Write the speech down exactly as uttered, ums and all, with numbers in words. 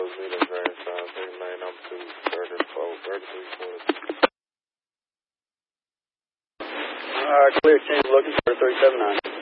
Charles Zeta, Grand Sign, thirty-nine, number two, thirty-four, thirty-three, forty. Alright, clear team looking for three seven nine.